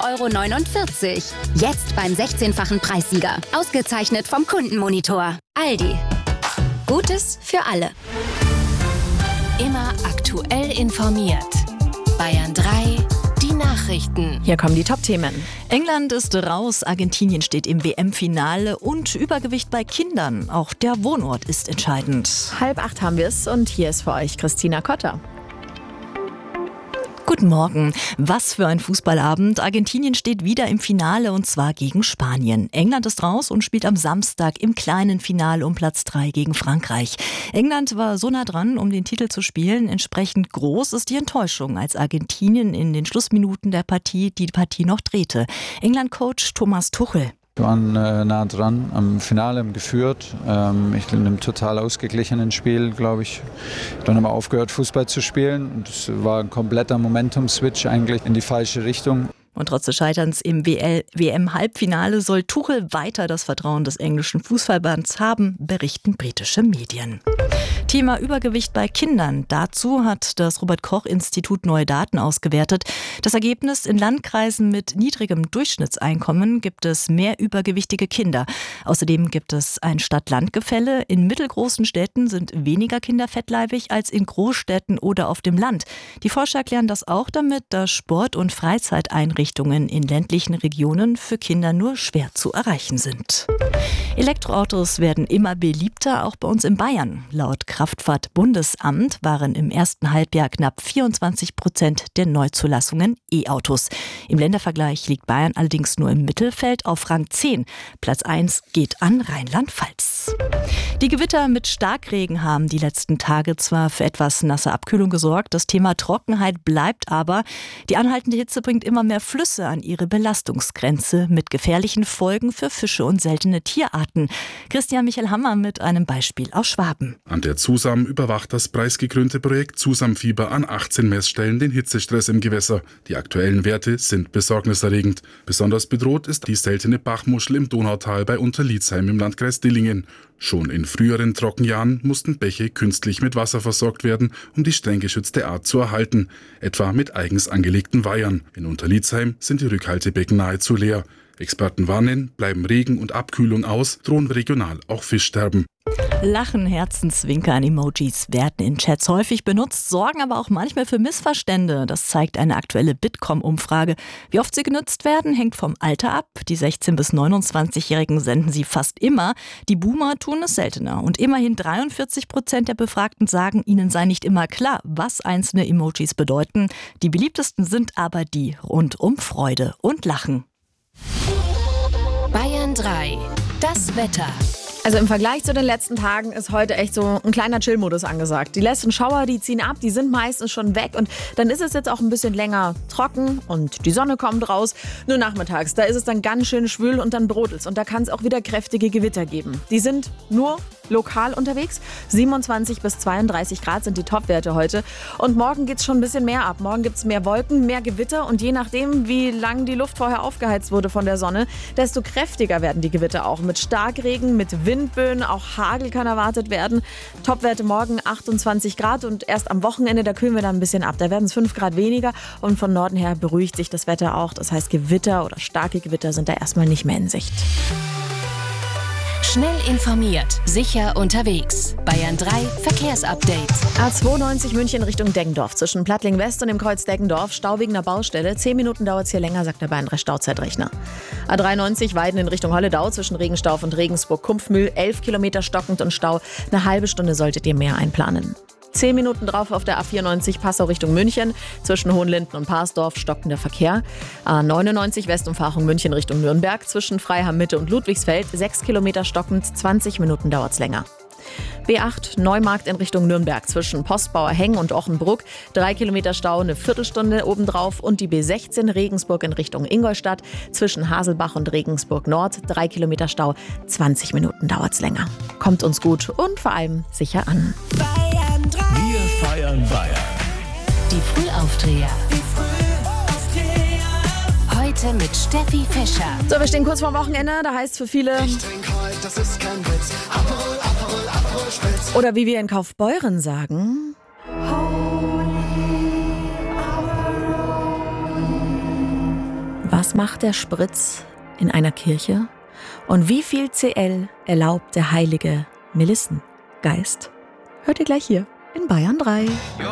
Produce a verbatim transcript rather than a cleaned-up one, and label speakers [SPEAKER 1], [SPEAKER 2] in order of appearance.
[SPEAKER 1] Euro neunundvierzig. Jetzt beim sechzehnfachen Preissieger. Ausgezeichnet vom Kundenmonitor. Aldi. Gutes für alle. Immer aktuell informiert. Bayern drei, die Nachrichten.
[SPEAKER 2] Hier kommen die Top-Themen.
[SPEAKER 3] England ist raus, Argentinien steht im W M-Finale und Übergewicht bei Kindern. Auch der Wohnort ist entscheidend.
[SPEAKER 2] Halb acht haben wir es und hier ist für euch Christina Kotter.
[SPEAKER 3] Guten Morgen. Was für ein Fußballabend. Argentinien steht wieder im Finale und zwar gegen Spanien. England ist raus und spielt am Samstag im kleinen Finale um Platz drei gegen Frankreich. England war so nah dran, um den Titel zu spielen. Entsprechend groß ist die Enttäuschung, als Argentinien in den Schlussminuten der Partie die Partie noch drehte. England-Coach Thomas Tuchel.
[SPEAKER 4] Wir waren äh, nah dran, am Finale haben geführt. Ähm, ich in einem total ausgeglichenen Spiel, glaube ich. Dann haben wir aufgehört, Fußball zu spielen. Und es war ein kompletter Momentum-Switch eigentlich in die falsche Richtung.
[SPEAKER 3] Und trotz des Scheiterns im W M-Halbfinale soll Tuchel weiter das Vertrauen des englischen Fußballverbands haben, berichten britische Medien. Thema Übergewicht bei Kindern. Dazu hat das Robert-Koch-Institut neue Daten ausgewertet. Das Ergebnis: In Landkreisen mit niedrigem Durchschnittseinkommen gibt es mehr übergewichtige Kinder. Außerdem gibt es ein Stadt-Land-Gefälle. In mittelgroßen Städten sind weniger Kinder fettleibig als in Großstädten oder auf dem Land. Die Forscher erklären das auch damit, dass Sport- und Freizeiteinrichtungen in ländlichen Regionen für Kinder nur schwer zu erreichen sind. Elektroautos werden immer beliebter, auch bei uns in Bayern. Laut Kraftfahrtbundesamt waren im ersten Halbjahr knapp vierundzwanzig Prozent der Neuzulassungen E-Autos. Im Ländervergleich liegt Bayern allerdings nur im Mittelfeld auf Rang zehn. Platz eins geht an Rheinland-Pfalz. Die Gewitter mit Starkregen haben die letzten Tage zwar für etwas nasse Abkühlung gesorgt, das Thema Trockenheit bleibt aber. Die anhaltende Hitze bringt immer mehr Flüsse an ihre Belastungsgrenze mit gefährlichen Folgen für Fische und seltene Tierarten. Christian Michael Hammer mit einem Beispiel aus Schwaben.
[SPEAKER 5] An der Zusam überwacht das preisgekrönte Projekt Zusamfieber an achtzehn Messstellen den Hitzestress im Gewässer. Die aktuellen Werte sind besorgniserregend. Besonders bedroht ist die seltene Bachmuschel im Donautal bei Unterlietzheim im Landkreis Dillingen. Schon in früheren Trockenjahren mussten Bäche künstlich mit Wasser versorgt werden, um die streng geschützte Art zu erhalten, etwa mit eigens angelegten Weihern. In Unterlietzheim sind die Rückhaltebecken nahezu leer. Experten warnen, bleiben Regen und Abkühlung aus, drohen regional auch Fischsterben.
[SPEAKER 3] Lachen, Herzenswinker, Emojis werden in Chats häufig benutzt, sorgen aber auch manchmal für Missverstände. Das zeigt eine aktuelle Bitkom-Umfrage. Wie oft sie genutzt werden, hängt vom Alter ab. Die sechzehn- bis neunundzwanzigjährigen senden sie fast immer. Die Boomer tun es seltener. Und immerhin dreiundvierzig Prozent der Befragten sagen, ihnen sei nicht immer klar, was einzelne Emojis bedeuten. Die beliebtesten sind aber die rund um Freude und Lachen.
[SPEAKER 1] Bayern drei, das Wetter.
[SPEAKER 2] Also im Vergleich zu den letzten Tagen ist heute echt so ein kleiner Chill-Modus angesagt. Die letzten Schauer, die ziehen ab, die sind meistens schon weg und dann ist es jetzt auch ein bisschen länger trocken und die Sonne kommt raus. Nur nachmittags, da ist es dann ganz schön schwül und dann brodelt's und da kann es auch wieder kräftige Gewitter geben. Die sind nur lokal unterwegs. siebenundzwanzig bis zweiunddreißig Grad sind die Topwerte heute und morgen geht's schon ein bisschen mehr ab. Morgen gibt's mehr Wolken, mehr Gewitter und je nachdem, wie lang die Luft vorher aufgeheizt wurde von der Sonne, desto kräftiger werden die Gewitter auch. Mit Starkregen, mit Windböen, auch Hagel kann erwartet werden. Topwerte morgen achtundzwanzig Grad und erst am Wochenende, da kühlen wir dann ein bisschen ab. Da werden es fünf Grad weniger und von Norden her beruhigt sich das Wetter auch. Das heißt, Gewitter oder starke Gewitter sind da erstmal nicht mehr in Sicht.
[SPEAKER 1] Schnell informiert, sicher unterwegs. Bayern drei Verkehrsupdate.
[SPEAKER 2] A zweiundneunzig München Richtung Deggendorf. Zwischen Plattling West und dem Kreuz Deggendorf. Stau wegen der Baustelle. Zehn Minuten dauert es hier länger, sagt der Bayern drei Stauzeitrechner. A dreiundneunzig Weiden in Richtung Holledau. Zwischen Regenstauf und Regensburg-Kumpfmühl. elf Kilometer stockend und Stau. Eine halbe Stunde solltet ihr mehr einplanen. Zehn Minuten drauf auf der A vierundneunzig Passau Richtung München. Zwischen Hohenlinden und Parsdorf stockender Verkehr. A neunundneunzig Westumfahrung München Richtung Nürnberg. Zwischen Freiham Mitte und Ludwigsfeld. sechs Kilometer stockend, zwanzig Minuten dauert's länger. B acht Neumarkt in Richtung Nürnberg. Zwischen Postbauer Heng und Ochenbruck. Drei Kilometer Stau, eine Viertelstunde obendrauf. Und die B sechzehn Regensburg in Richtung Ingolstadt. Zwischen Haselbach und Regensburg Nord. Drei Kilometer Stau, zwanzig Minuten dauert's länger. Kommt uns gut und vor allem sicher an.
[SPEAKER 6] Wir feiern Bayern.
[SPEAKER 1] Die Frühaufdreher. Heute mit Steffi Fischer.
[SPEAKER 2] So, wir stehen kurz vorm Wochenende. Da heißt es für viele...
[SPEAKER 6] Ich trink heute, das ist kein Witz. Aperol, Aperol, Aperol Spritz.
[SPEAKER 2] Oder wie wir in Kaufbeuren sagen... Was macht der Spritz in einer Kirche? Und wie viel C L erlaubt der heilige Melissengeist? Hört ihr gleich hier in Bayern drei.